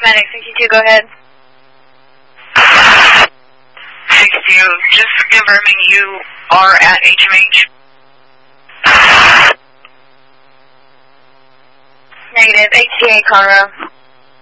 Medic 62, go ahead. 62, just confirming you are at HMH. Negative, HCA Conroe.